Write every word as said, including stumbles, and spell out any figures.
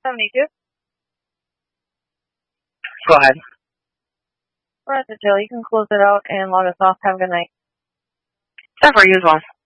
seventy-two. Go ahead. We're at the jail. You can close it out and log us off. Have a good night. Stop for you as well.